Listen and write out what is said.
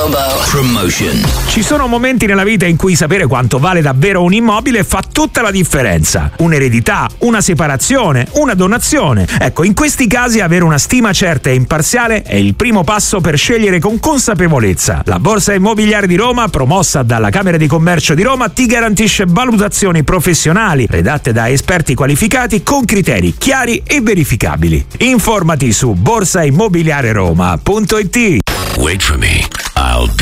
Promotion. Ci sono momenti nella vita in cui sapere quanto vale davvero un immobile fa tutta la differenza. Un'eredità, una separazione, una donazione. Ecco, in questi casi avere una stima certa e imparziale è il primo passo per scegliere con consapevolezza. La Borsa Immobiliare di Roma, promossa dalla Camera di Commercio di Roma, ti garantisce valutazioni professionali redatte da esperti qualificati con criteri chiari e verificabili. Informati su borsaimmobiliareroma.it. Wait for me. I'll be